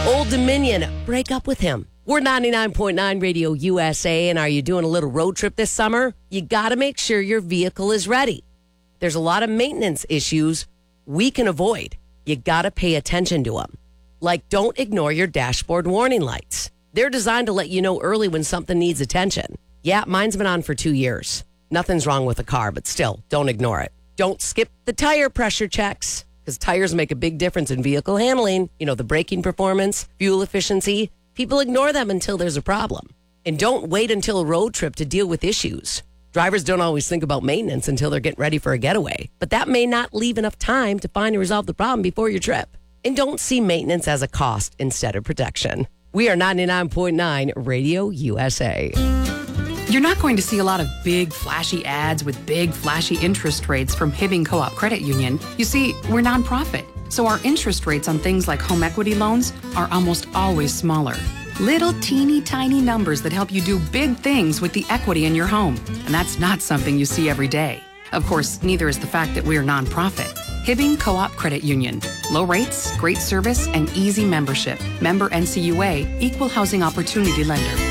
Old Dominion, break up with him. We're 99.9 Radio USA, and are you doing a little road trip this summer? You got to make sure your vehicle is ready. There's a lot of maintenance issues we can avoid. You got to pay attention to them. Like, don't ignore your dashboard warning lights. They're designed to let you know early when something needs attention. Yeah, mine's been on for 2 years. Nothing's wrong with the car, but still, don't ignore it. Don't skip the tire pressure checks, because tires make a big difference in vehicle handling. You know, the braking performance, fuel efficiency. People ignore them until there's a problem. And don't wait until a road trip to deal with issues. Drivers don't always think about maintenance until they're getting ready for a getaway. But that may not leave enough time to find and resolve the problem before your trip. And don't see maintenance as a cost instead of protection. We are 99.9 Radio USA. You're not going to see a lot of big, flashy ads with big, flashy interest rates from Hibbing Co-op Credit Union. You see, we're nonprofit, so our interest rates on things like home equity loans are almost always smaller. Little teeny tiny numbers that help you do big things with the equity in your home. And that's not something you see every day. Of course, neither is the fact that we're nonprofit. Hibbing Co-op Credit Union. Low rates, great service, and easy membership. Member NCUA, Equal Housing Opportunity Lender.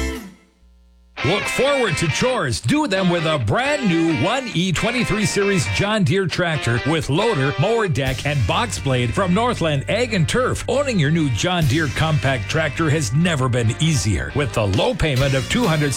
Look forward to chores. Do them with a brand new 1E23 Series John Deere tractor with loader, mower deck, and box blade from Northland Ag and Turf. Owning your new John Deere compact tractor has never been easier. With the low payment of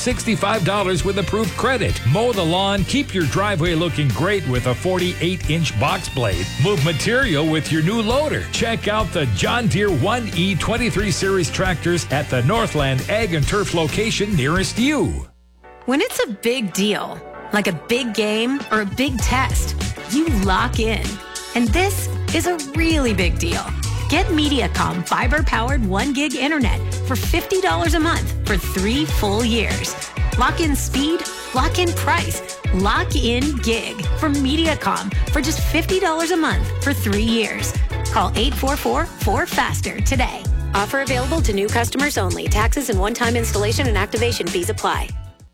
$265 with approved credit. Mow the lawn, keep your driveway looking great with a 48-inch box blade. Move material with your new loader. Check out the John Deere 1E23 Series tractors at the Northland Ag and Turf location nearest you. When it's a big deal, like a big game or a big test, you lock in. And this is a really big deal. Get Mediacom fiber-powered 1 gig internet for $50 a month for 3 full years. Lock in speed, lock in price, lock in gig from Mediacom for just $50 a month for 3 years. Call 844-4FASTER today. Offer available to new customers only. Taxes and one-time installation and activation fees apply.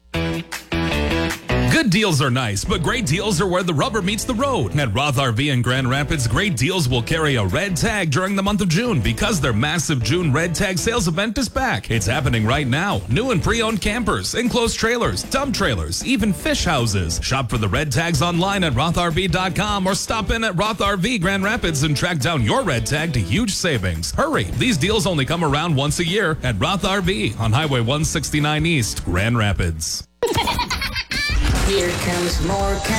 Good deals are nice, but great deals are where the rubber meets the road. At Roth RV in Grand Rapids, great deals will carry a red tag during the month of June because their massive June red tag sales event is back. It's happening right now. New and pre-owned campers, enclosed trailers, dump trailers, even fish houses. Shop for the red tags online at rothrv.com or stop in at Roth RV Grand Rapids and track down your red tag to huge savings. Hurry, these deals only come around once a year at Roth RV on Highway 169 East, Grand Rapids. Here comes more